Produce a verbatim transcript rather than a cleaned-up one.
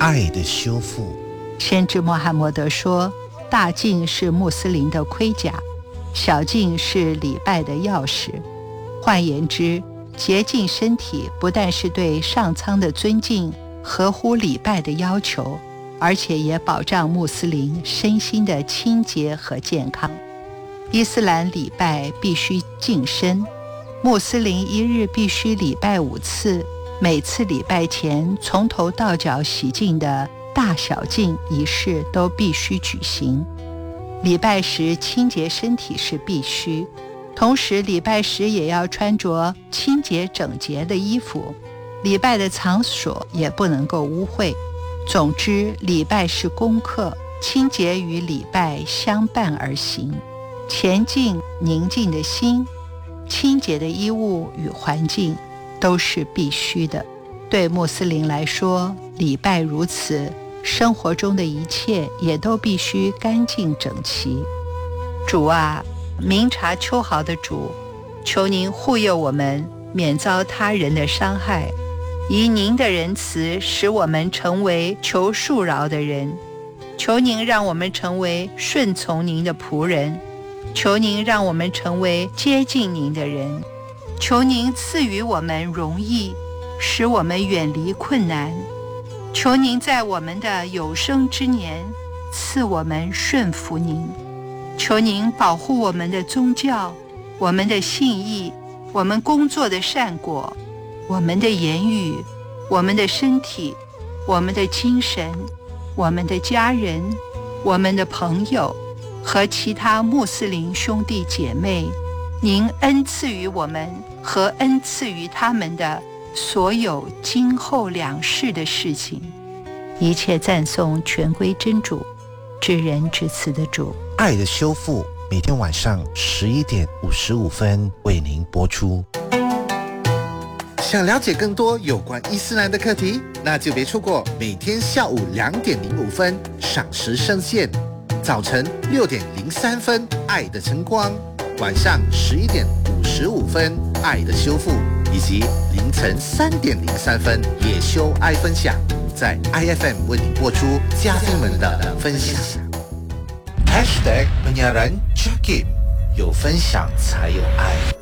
爱的修复。 先知穆罕默德说，大净是穆斯林的盔甲，小净是礼拜的钥匙。换言之，洁净身体不但是对上苍的尊敬，合乎礼拜的要求，而且也保障穆斯林身心的清洁和健康。伊斯兰礼拜必须净身，穆斯林一日必须礼拜五次，每次礼拜前从头到脚洗净的大小净仪式都必须举行。礼拜时清洁身体是必须，同时礼拜时也要穿着清洁整洁的衣服，礼拜的场所也不能够污秽。总之，礼拜是功课，清洁与礼拜相伴而行。前进宁静的心，清洁的衣物与环境都是必须的。对穆斯林来说，礼拜如此，生活中的一切也都必须干净整齐。主啊，明察秋毫的主，求您护佑我们免遭他人的伤害，以您的仁慈使我们成为求恕饶的人。求您让我们成为顺从您的仆人，求您让我们成为接近您的人，求您赐予我们容易，使我们远离困难。求您在我们的有生之年赐我们顺服您。求您保护我们的宗教，我们的信义，我们工作的善果，我们的言语，我们的身体，我们的精神，我们的家人，我们的朋友和其他穆斯林兄弟姐妹，您恩赐予我们和恩赐于他们的所有今后两世的事情。一切赞颂全归真主，至仁至慈的主。 爱的修复每天晚上十一点五十五分为您播出。想了解更多有关伊斯兰的课题，那就别错过每天下午两点零五分赏时圣线，早晨六点零三分爱的晨光，晚上十一点五十五分爱的修复，以及凌晨三点零三分也修爱分享，在 I F M 为您播出嘉宾们的分享。Hashtag penyiaran Jakib， 有分享才有爱。